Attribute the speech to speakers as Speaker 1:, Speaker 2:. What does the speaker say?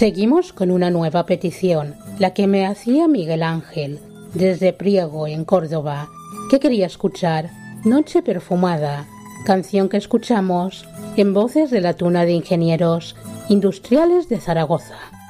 Speaker 1: Seguimos con una nueva petición, la que me hacía Miguel Ángel, desde Priego, en Córdoba, que quería escuchar Noche Perfumada, canción que escuchamos en voces de la Tuna de Ingenieros Industriales de Zaragoza.